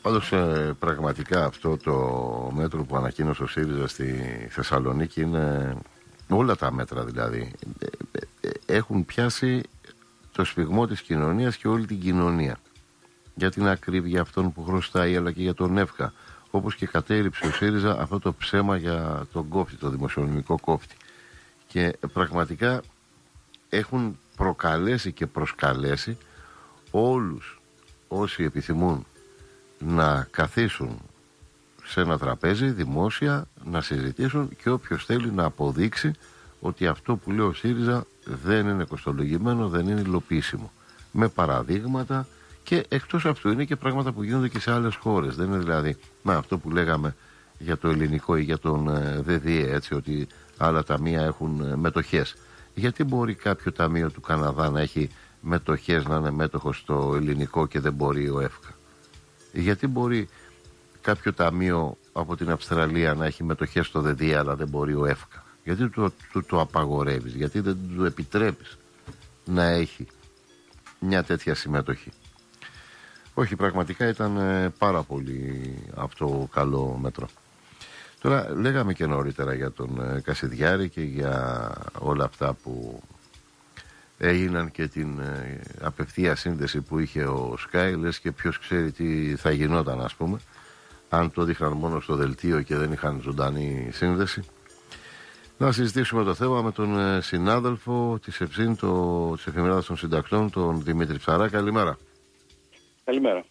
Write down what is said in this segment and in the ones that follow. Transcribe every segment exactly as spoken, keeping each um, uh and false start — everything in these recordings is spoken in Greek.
Πάντως ε, πραγματικά αυτό το μέτρο που ανακοίνωσε ο ΣΥΡΙΖΑ στη Θεσσαλονίκη είναι, όλα τα μέτρα δηλαδή, ε, ε, ε, έχουν πιάσει το σφιγμό της κοινωνίας και όλη την κοινωνία. Για την ακρίβεια αυτών που χρωστάει, αλλά και για τον ΕΦΚΑ. Όπως και κατέριψε ο ΣΥΡΙΖΑ αυτό το ψέμα για τον κόφτη, το δημοσιονομικό κόφτη. Και πραγματικά έχουν προκαλέσει και προσκαλέσει όλους όσοι επιθυμούν να καθίσουν σε ένα τραπέζι δημόσια, να συζητήσουν, και όποιος θέλει να αποδείξει ότι αυτό που λέει ο ΣΥΡΙΖΑ δεν είναι κοστολογημένο, δεν είναι υλοποιήσιμο. Με παραδείγματα, και εκτός αυτού είναι και πράγματα που γίνονται και σε άλλες χώρες. Δεν είναι δηλαδή να, αυτό που λέγαμε για το ελληνικό ή για τον ε, ΔΔΕ, έτσι, ότι άλλα ταμεία έχουν ε, μετοχές. Γιατί μπορεί κάποιο ταμείο του Καναδά να έχει μετοχές, να είναι μέτοχο στο ελληνικό, και δεν μπορεί ο ΕΦΚΑ? Γιατί μπορεί κάποιο ταμείο από την Αυστραλία να έχει μετοχές στο ΔΔΕ, αλλά δεν μπορεί ο ΕΦΚΑ? Γιατί του το, το απαγορεύεις? Γιατί δεν του επιτρέπεις να έχει μια τέτοια συμμετοχή? Όχι, πραγματικά ήταν ε, πάρα πολύ αυτό καλό μέτρο. Τώρα λέγαμε και νωρίτερα για τον ε, Κασιδιάρη και για όλα αυτά που έγιναν και την ε, απευθεία σύνδεση που είχε ο Sky, λες και ποιος ξέρει τι θα γινόταν, ας πούμε, αν το δείχναν μόνο στο δελτίο και δεν είχαν ζωντανή σύνδεση. Να συζητήσουμε το θέμα με τον ε, συνάδελφο της ΕΦΣΥΝ, το, της Εφημερίδας των Συντακτών, τον Δημήτρη Ψαρά. Καλημέρα. Καλημέρα.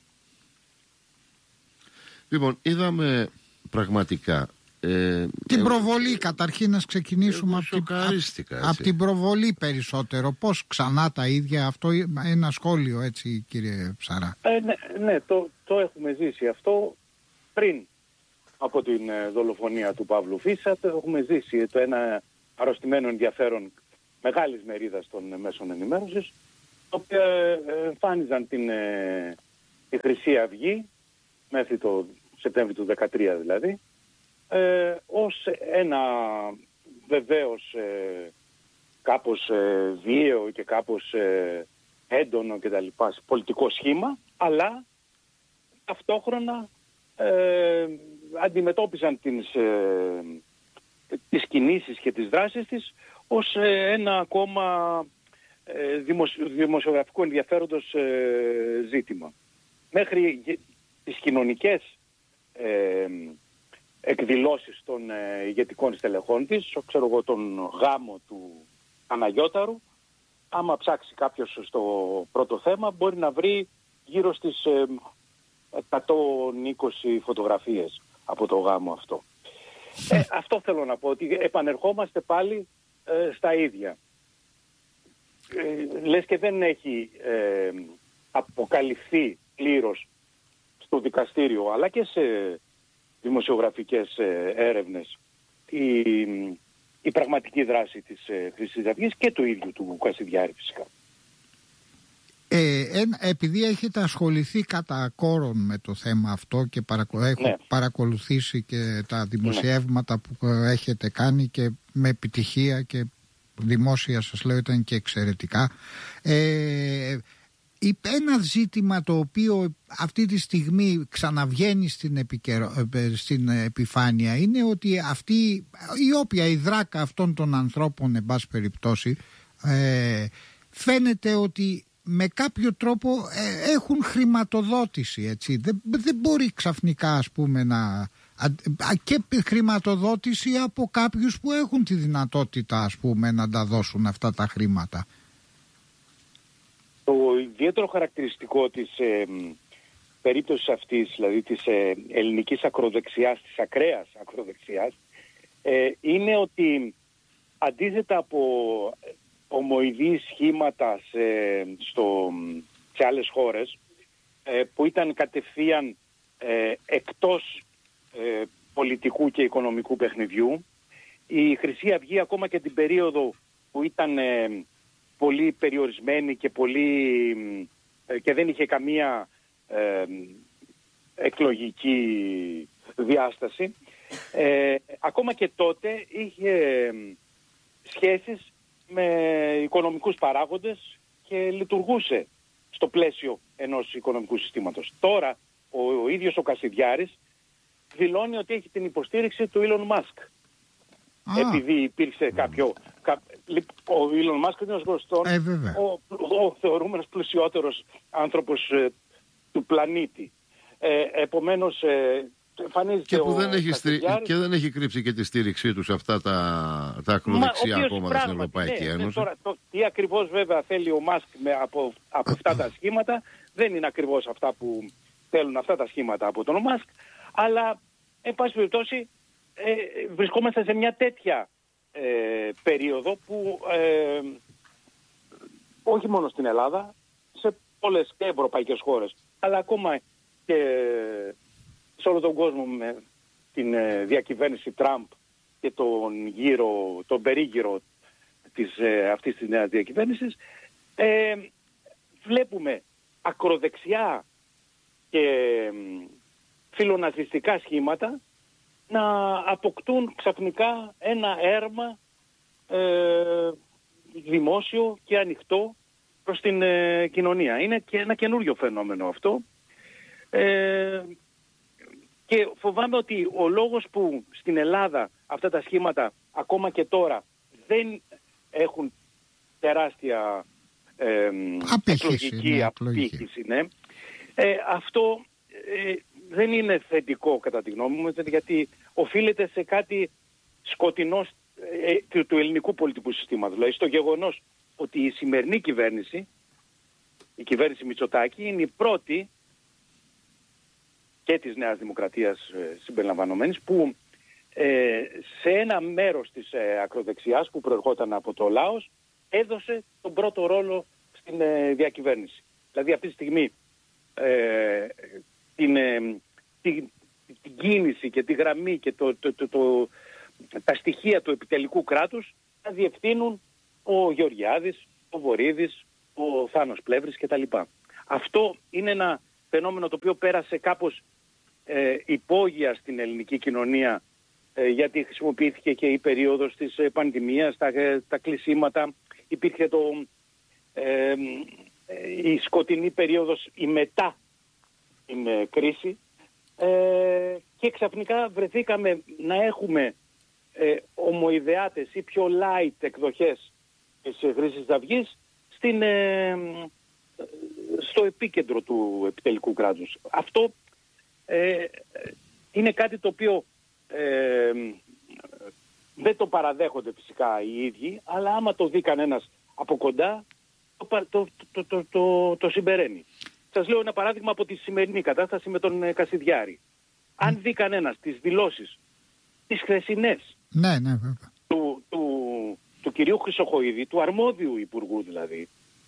Λοιπόν, είδαμε πραγματικά ε, την ε, προβολή, καταρχήν να ξεκινήσουμε από την, απ, απ την προβολή περισσότερο. Πώς ξανά τα ίδια, αυτό ένα σχόλιο, έτσι, κύριε Ψαρά? Ε, ναι, ναι το, το έχουμε ζήσει αυτό πριν από την ε, δολοφονία του Παύλου Φίσα. Το έχουμε ζήσει το ένα αρρωστημένο ενδιαφέρον μεγάλης μερίδας των μέσων ενημέρωσης, τα οποία εμφάνιζαν την, ε, τη Χρυσή Αυγή μέχρι το Σεπτέμβριο του δύο χιλιάδες δεκατρία δηλαδή, ε, ως ένα βεβαίως ε, κάπως ε, βίαιο και κάπως ε, έντονο και τα λοιπά πολιτικό σχήμα, αλλά ταυτόχρονα ε, αντιμετώπιζαν τις, ε, τις κινήσεις και τις δράσεις της ως ε, ένα ακόμα ε, δημοσιο, δημοσιογραφικού ενδιαφέροντος ε, ζήτημα. Μέχρι τις κοινωνικές ε, εκδηλώσεις των ε, ηγετικών στελεχών της, ξέρω εγώ, τον γάμο του Παναγιώταρου, άμα ψάξει κάποιος στο πρώτο θέμα μπορεί να βρει γύρω στις ε, εκατόν είκοσι φωτογραφίες από το γάμο αυτό. Ε, αυτό θέλω να πω, ότι επανερχόμαστε πάλι ε, στα ίδια. Ε, λες και δεν έχει ε, αποκαλυφθεί πλήρως στο δικαστήριο, αλλά και σε δημοσιογραφικές ε, έρευνες η, η πραγματική δράση της ε, Χρυσής Αυγής και του ίδιου του Κασιδιάρη φυσικά. Ε, ε, επειδή έχετε ασχοληθεί κατά κόρον με το θέμα αυτό και παρακο... έχω ναι. παρακολουθήσει και τα δημοσιεύματα ναι. που έχετε κάνει και με επιτυχία και δημόσια, σας λέω, ήταν και εξαιρετικά. Ε, ένα ζήτημα το οποίο αυτή τη στιγμή ξαναβγαίνει στην, επικαιρο... στην επιφάνεια είναι ότι αυτή η όποια η δράκα αυτών των ανθρώπων, εν πάση περιπτώσει, ε, φαίνεται ότι με κάποιο τρόπο ε, έχουν χρηματοδότηση, έτσι. Δεν, δεν μπορεί ξαφνικά, ας πούμε, να... Α, και χρηματοδότηση από κάποιους που έχουν τη δυνατότητα, ας πούμε, να τα δώσουν αυτά τα χρήματα. Το ιδιαίτερο χαρακτηριστικό της ε, περίπτωσης αυτής, δηλαδή της ε, ελληνικής ακροδεξιάς, της ακραίας ακροδεξιάς, ε, είναι ότι αντίθετα από ομοειδή σχήματα σε, στο, σε άλλες χώρες ε, που ήταν κατευθείαν ε, εκτός ε, πολιτικού και οικονομικού παιχνιδιού, η Χρυσή Αυγή ακόμα και την περίοδο που ήταν ε, πολύ περιορισμένη και, πολύ, ε, και δεν είχε καμία ε, εκλογική διάσταση, ε, ακόμα και τότε είχε σχέσεις με οικονομικούς παράγοντες και λειτουργούσε στο πλαίσιο ενός οικονομικού συστήματος. Τώρα ο, ο ίδιος ο Κασιδιάρης δηλώνει ότι έχει την υποστήριξη του Elon Musk. Α. Επειδή υπήρξε κάποιο... Κα, ο Elon Musk είναι ως γνωστόν ε, ο, ο, ο θεωρούμενος πλουσιότερος άνθρωπος ε, του πλανήτη. Ε, επομένως... Ε, και που δεν έχει, στρι... και δεν έχει κρύψει και τη στήριξή του σε αυτά τα, τα ακροδεξιά κόμματα στην Ευρωπαϊκή ναι, Ένωση. Τώρα, το, τι ακριβώς βέβαια θέλει ο Μάσκ με, από, από αυτά τα σχήματα δεν είναι ακριβώς αυτά που θέλουν αυτά τα σχήματα από τον Μάσκ, αλλά εν πάση περιπτώσει ε, βρισκόμαστε σε μια τέτοια ε, περίοδο που ε, όχι μόνο στην Ελλάδα, σε πολλές και ευρωπαϊκές χώρες, αλλά ακόμα και σε όλο τον κόσμο με την ε, διακυβέρνηση Τραμπ και τον γύρο, τον περίγυρο της, ε, αυτής της νέας διακυβέρνησης, ε, βλέπουμε ακροδεξιά και ε, φιλοναζιστικά σχήματα να αποκτούν ξαφνικά ένα έρμα ε, δημόσιο και ανοιχτό προς την ε, κοινωνία. Είναι και ένα καινούριο φαινόμενο αυτό. Ε, Και φοβάμαι ότι ο λόγος που στην Ελλάδα αυτά τα σχήματα ακόμα και τώρα δεν έχουν τεράστια ε, εκλογική απήχηση, ναι, ε, αυτό ε, δεν είναι θετικό κατά τη γνώμη μου, γιατί οφείλεται σε κάτι σκοτεινό ε, του, του ελληνικού πολιτικού συστήματος. Δηλαδή στο γεγονός ότι η σημερινή κυβέρνηση, η κυβέρνηση Μητσοτάκη, είναι η πρώτη και της Νέας Δημοκρατίας ε, συμπεριλαμβανομένης, που ε, σε ένα μέρος της ε, ακροδεξιάς που προερχόταν από το Λάος έδωσε τον πρώτο ρόλο στην ε, διακυβέρνηση. Δηλαδή αυτή τη στιγμή ε, την, ε, την, την κίνηση και τη γραμμή και το, το, το, το, τα στοιχεία του επιτελικού κράτους θα διευθύνουν ο Γεωργιάδης, ο Βορίδης, ο Θάνος Πλεύρης κτλ. Αυτό είναι ένα φαινόμενο το οποίο πέρασε κάπως ε, υπόγεια στην ελληνική κοινωνία, ε, γιατί χρησιμοποιήθηκε και η περίοδος της ε, πανδημίας, τα, ε, τα κλεισίματα, υπήρχε το, ε, ε, η σκοτεινή περίοδος, η μετά την ε, κρίση, ε, και ξαφνικά βρεθήκαμε να έχουμε ε, ομοειδεάτες ή πιο light εκδοχές της Χρυσής Αυγής στην... Ε, στο επίκεντρο του επιτελικού κράτους. Αυτό ε, είναι κάτι το οποίο ε, δεν το παραδέχονται φυσικά οι ίδιοι, αλλά άμα το δει κανένας από κοντά, το, το, το, το, το, το συμπεραίνει. Σας λέω ένα παράδειγμα από τη σημερινή κατάσταση με τον ε, Κασιδιάρη. Αν δει κανένας τις δηλώσεις, τις χθεσινές, ναι, ναι, βέβαια, του, του, του κυρίου Χρυσοχοΐδη, του αρμόδιου υπουργού δηλαδή,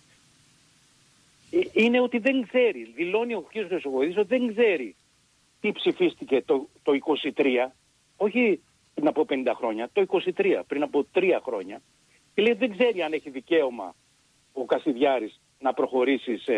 είναι ότι δεν ξέρει, δηλώνει ο κ. Χρυσοχοΐδης ότι δεν ξέρει τι ψηφίστηκε το, το είκοσι τρία, όχι πριν από πενήντα χρόνια, το είκοσι τρία, πριν από τρία χρόνια, και λέει δεν ξέρει αν έχει δικαίωμα ο Κασιδιάρης να προχωρήσει σε,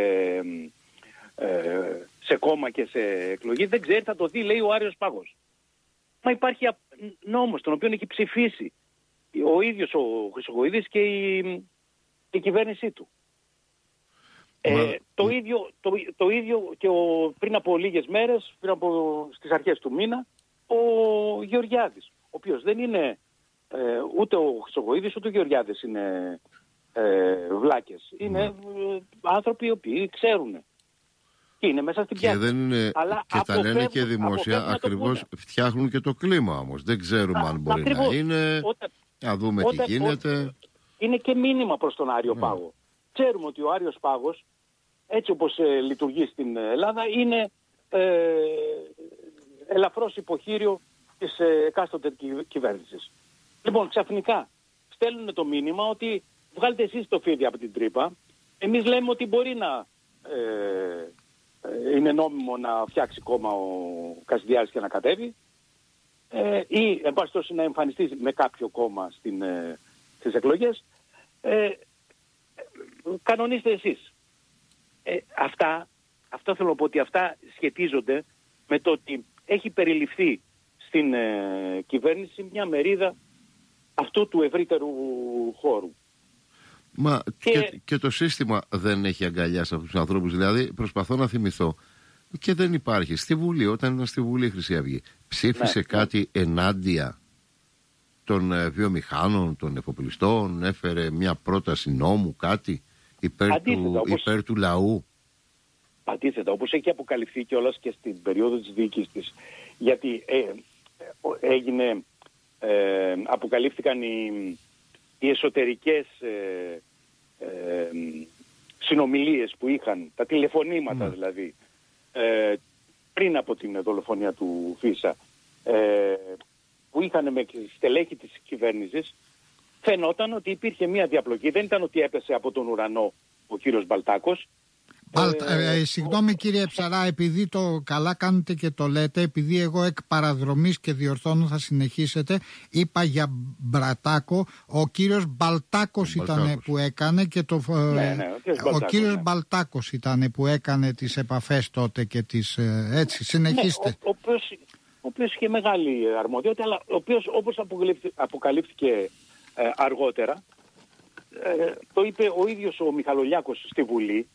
ε, σε κόμμα και σε εκλογή, δεν ξέρει, θα το δει, λέει ο Άριος Πάγος. Μα υπάρχει νόμος τον οποίο έχει ψηφίσει ο ίδιος ο Χρυσοχοΐδης και η, η κυβέρνησή του. Ε, το, ίδιο, το, το ίδιο και ο, πριν από λίγες μέρες, πριν από, στις αρχές του μήνα, ο Γεωργιάδης, ο οποίος δεν είναι ε, ούτε ο Χρυσοχοΐδης ούτε ο Γεωργιάδης είναι ε, βλάκες. Είναι ε, άνθρωποι οι οποίοι ξέρουν και είναι μέσα στην πιάτα. Και, δεν είναι, αλλά και τα λένε και δημόσια, ακριβώς φτιάχνουν και το κλίμα όμως. Δεν ξέρουμε Α, αν μπορεί ακριβώς, να είναι, όταν, να δούμε όταν, τι γίνεται. Όταν, είναι και μήνυμα προς τον Άριο ναι. Πάγο. Ξέρουμε ότι ο Άριος Πάγος, έτσι όπως ε, λειτουργεί στην Ελλάδα, είναι ε, ελαφρώς υποχείριο της ε, εκάστοτε κυβέρνησης. Λοιπόν, ξαφνικά στέλνουν το μήνυμα ότι βγάλτε εσείς το φίδι από την τρύπα. Εμείς λέμε ότι μπορεί να ε, ε, είναι νόμιμο να φτιάξει κόμμα ο Κασιδιάρης και να κατέβει, ε, ή εν πάση τόσο να εμφανιστεί με κάποιο κόμμα στην, ε, στις εκλογές. Ε, κανονίστε εσείς. Ε, αυτά, αυτό θέλω να πω ότι αυτά σχετίζονται με το ότι έχει περιληφθεί στην ε, κυβέρνηση μια μερίδα αυτού του ευρύτερου χώρου. Μα και... Και, και το σύστημα δεν έχει αγκαλιάσει αυτούς τους ανθρώπους. Δηλαδή προσπαθώ να θυμηθώ Και δεν υπάρχει. Στη Βουλή, όταν ήταν στη Βουλή η Χρυσή Αυγή, ψήφισε ναι, κάτι ναι. ενάντια των ε, βιομηχάνων, των εφοπλιστών, έφερε μια πρόταση νόμου, κάτι υπέρ, αντίθετα, του, όπως, υπέρ του λαού. Αντίθετα, όπως έχει αποκαλυφθεί κιόλας και στην περίοδο της διοίκησης της, γιατί ε, έγινε, ε, αποκαλύφθηκαν οι, οι εσωτερικές ε, ε, συνομιλίες που είχαν, τα τηλεφωνήματα mm. δηλαδή, ε, πριν από την δολοφονία του Φίσα, ε, που είχαν με στελέχη της κυβέρνησης, φαινόταν ότι υπήρχε μια διαπλοκή. Δεν ήταν ότι έπεσε από τον ουρανό ο κύριος Μπαλτάκος. Μπαλτα, ε, ε, συγγνώμη κύριε Ψαρά, επειδή το καλά κάνετε και το λέτε, επειδή εγώ εκ παραδρομής και διορθώνω θα συνεχίσετε, είπα για Μπρατάκο, ο κύριος Μπαλτάκος ήταν που έκανε και το, ναι, ναι, ο κύριος, ο κύριος ναι. Μπαλτάκος ήταν που έκανε τις επαφές τότε και τις, έτσι, συνεχίστε. Ναι, ο, ο, οποίος, ο οποίος είχε μεγάλη αρμοδιότητα, αλλά ο οποίος όπως αποκαλύφθηκε ε, αργότερα, ε, το είπε ο ίδιος ο Μιχαλολιάκος στη Βουλή,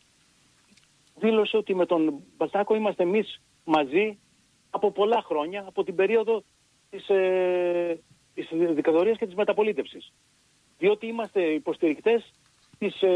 δήλωσε ότι με τον Μπαλτάκο είμαστε εμείς μαζί από πολλά χρόνια, από την περίοδο της, ε, της δικτατορίας και της μεταπολίτευσης. Διότι είμαστε υποστηρικτές της, ε,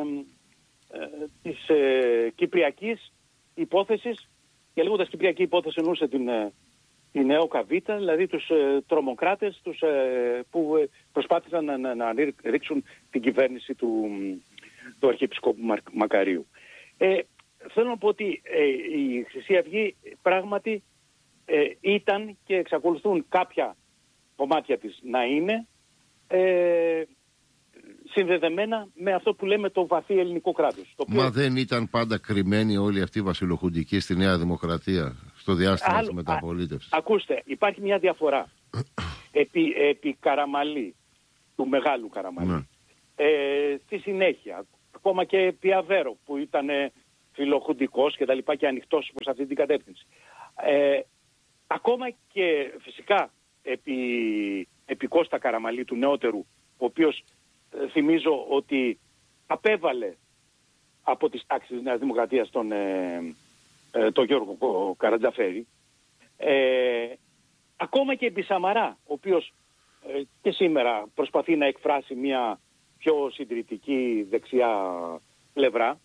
ε, της ε, κυπριακής υπόθεσης, και λέγοντας κυπριακή υπόθεση εννοούσε την, ε, την ΕΟΚΑΒ, δηλαδή τους ε, τρομοκράτες τους, ε, που ε, προσπάθησαν να, να, να ρίξουν την κυβέρνηση του, του Αρχιεπισκόπου Μακαρίου. Ε, Θέλω να πω ότι ε, η Χρυσή Αυγή πράγματι ε, ήταν και εξακολουθούν κάποια κομμάτια της να είναι ε, συνδεδεμένα με αυτό που λέμε το βαθύ ελληνικό κράτος. Το οποίο... Μα δεν ήταν πάντα κρυμμένοι όλοι αυτοί οι βασιλοχουντικοί στη Νέα Δημοκρατία στο διάστημα Άλλο, της μεταπολίτευσης? Α, ακούστε, υπάρχει μια διαφορά επί, επί Καραμαλή, του μεγάλου Καραμαλή. Ναι. Ε, στη συνέχεια, ακόμα και επί Αβέρο που ήταν φιλοχουντικός και τα λοιπά και ανοιχτός προς αυτή την κατεύθυνση. Ε, ακόμα και φυσικά επί, επί Κώστα Καραμαλή του νεότερου, ο οποίος ε, θυμίζω ότι απέβαλε από τις τάξεις της Νέας Δημοκρατίας τον, ε, ε, τον Γιώργο Καρατζαφέρη, ε, ακόμα και επί Σαμαρά, ο οποίος ε, και σήμερα προσπαθεί να εκφράσει μια πιο συντηρητική δεξιά πλευρά,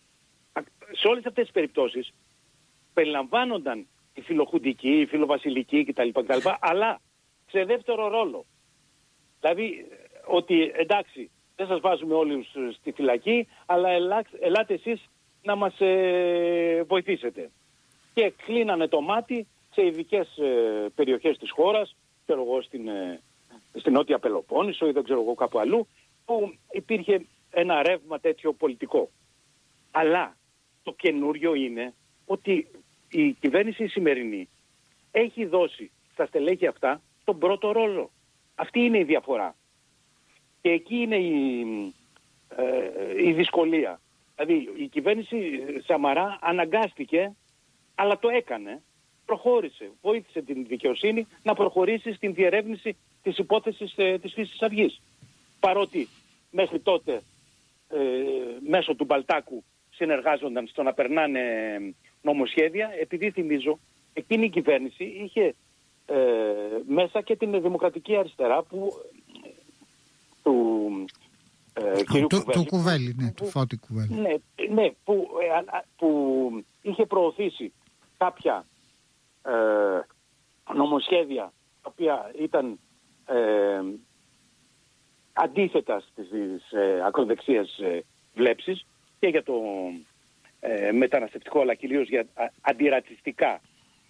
σε όλες αυτές τις περιπτώσεις περιλαμβάνονταν η φιλοχουντική, η φιλοβασιλική κτλ, κτλ, αλλά σε δεύτερο ρόλο. Δηλαδή ότι εντάξει δεν σας βάζουμε όλους στη φυλακή, αλλά ελά, ελάτε εσείς να μας ε, βοηθήσετε. Και κλείνανε το μάτι σε ειδικές ε, περιοχές της χώρας, ξέρω εγώ στην, ε, στην Νότια Πελοπόννησο ή δεν ξέρω εγώ κάπου αλλού, που υπήρχε ένα ρεύμα τέτοιο πολιτικό. Αλλά το καινούριο είναι ότι η κυβέρνηση η σημερινή έχει δώσει στα στελέχη αυτά τον πρώτο ρόλο. Αυτή είναι η διαφορά. Και εκεί είναι η, ε, η δυσκολία. Δηλαδή η κυβέρνηση Σαμαρά αναγκάστηκε, αλλά το έκανε, προχώρησε, βοήθησε την δικαιοσύνη να προχωρήσει στην διερεύνηση της υπόθεσης ε, της Χρυσής Αυγής. Παρότι μέχρι τότε ε, μέσω του Μπαλτάκου συνεργάζονταν στο να περνάνε νομοσχέδια, επειδή θυμίζω εκείνη η κυβέρνηση είχε ε, μέσα και την Δημοκρατική Αριστερά που του ε, κυρίου του, Κουβέλη, του Κουβέλη, ναι, που, του Φώτη Κουβέλη. Ναι, ναι που, ε, που είχε προωθήσει κάποια ε, νομοσχέδια τα οποία ήταν ε, αντίθετα στις ε, ακροδεξίες ε, βλέψεις και για το ε, μεταναστευτικό, αλλά κυρίως για α, αντιρατσιστικά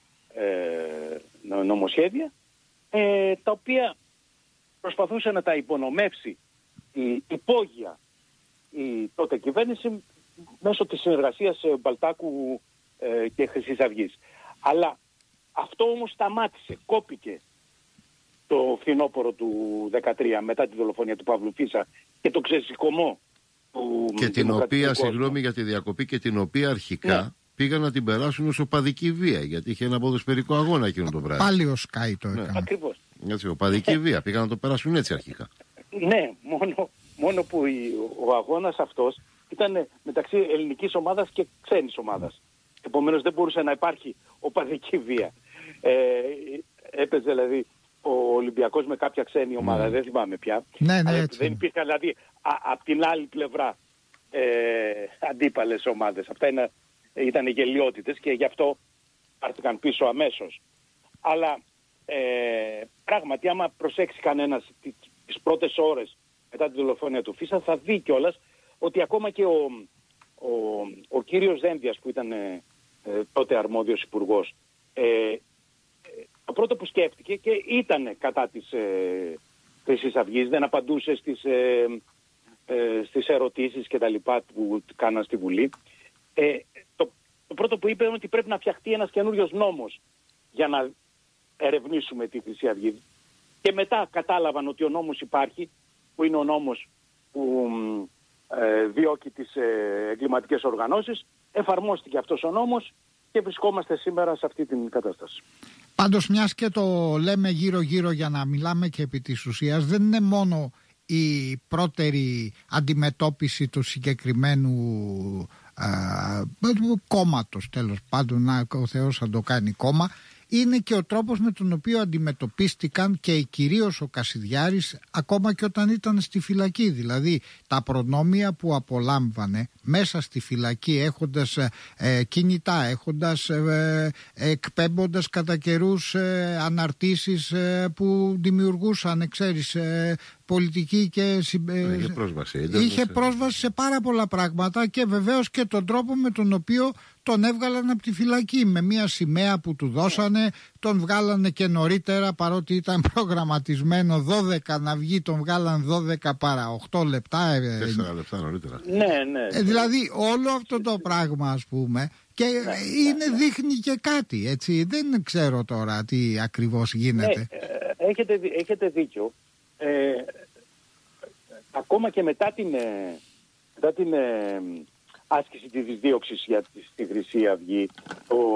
ε, νομοσχέδια, ε, τα οποία προσπαθούσε να τα υπονομεύσει η υπόγεια η τότε κυβέρνηση μέσω της συνεργασίας Μπαλτάκου ε, και Χρυσής Αυγής. Αλλά αυτό όμως σταμάτησε, κόπηκε το φθινόπωρο του δεκατρία μετά τη δολοφονία του Παύλου Φίσα και το ξεσηκωμό του και την οποία, συγγνώμη για τη διακοπή, και την οποία αρχικά ναι. πήγαν να την περάσουν ως οπαδική βία, γιατί είχε ένα ποδοσφαιρικό αγώνα εκείνο το βράδυ. Πάλι ο Σκάι το έκανε. Ναι. Ακριβώς. Έτσι, οπαδική βία, πήγαν να το περάσουν έτσι αρχικά. Ναι, μόνο, μόνο που η, ο αγώνας αυτός ήταν μεταξύ ελληνικής ομάδας και ξένης ομάδας. επομένως δεν μπορούσε να υπάρχει οπαδική βία. Ε, έπαιζε δηλαδή ο Ολυμπιακός με κάποια ξένη ομάδα, mm. δεν θυμάμαι πια. Ναι, ναι, αλλά έτσι. δεν υπήρχαν δηλαδή από την άλλη πλευρά ε, αντίπαλες ομάδες. Αυτά είναι, ήταν γελιότητες και γι' αυτό πάρθηκαν πίσω αμέσως. Αλλά ε, πράγματι άμα προσέξει κανένας τις πρώτες ώρες μετά την δολοφονία του Φίσα θα δει κιόλας ότι ακόμα και ο, ο, ο κύριος Δένδιας που ήταν ε, τότε αρμόδιος υπουργός ε, το πρώτο που σκέφτηκε και ήταν κατά της ε, Χρυσής Αυγής, δεν απαντούσε στις, ε, ε, στις ερωτήσεις και τα λοιπά που κάναν στη Βουλή. Ε, το, το πρώτο που είπε είναι ότι πρέπει να φτιαχτεί ένας καινούριος νόμος για να ερευνήσουμε τη Χρυσή Αυγή. Και μετά κατάλαβαν ότι ο νόμος υπάρχει, που είναι ο νόμος που ε, διώκει τις ε, εγκληματικές οργανώσεις. Εφαρμόστηκε αυτός ο νόμος και βρισκόμαστε σήμερα σε αυτή την κατάσταση. Πάντως μιας και το λέμε γύρω γύρω για να μιλάμε και επί της ουσίας, δεν είναι μόνο η πρώτερη αντιμετώπιση του συγκεκριμένου α, κόμματος, τέλος πάντων, να ο Θεός θα το κάνει κόμμα, είναι και ο τρόπος με τον οποίο αντιμετωπίστηκαν και κυρίως ο Κασιδιάρης ακόμα και όταν ήταν στη φυλακή. Δηλαδή τα προνόμια που απολάμβανε μέσα στη φυλακή, έχοντας ε, κινητά, έχοντας ε, ε, εκπέμποντας κατά καιρούς ε, αναρτήσεις ε, που δημιουργούσαν, ξέρεις, ε, πολιτική και ε, είχε πρόσβαση, είχε πρόσβαση σε πάρα πολλά πράγματα και βεβαίως και τον τρόπο με τον οποίο τον έβγαλαν από τη φυλακή, με μια σημαία που του δώσανε, τον βγάλανε και νωρίτερα, παρότι ήταν προγραμματισμένο δώδεκα να βγει, τον βγάλαν δώδεκα παρά οκτώ λεπτά. τέσσερα λεπτά νωρίτερα. Ναι, ναι. Ε, δηλαδή όλο αυτό το πράγμα, ας πούμε, και ναι, είναι, ναι, δείχνει και κάτι, έτσι, δεν ξέρω τώρα τι ακριβώς γίνεται. Ναι, έχετε, έχετε δίκιο. Ε, ακόμα και μετά την, μετά την ε, άσκηση της δίωξης για τη, στη Χρυσή Αυγή, το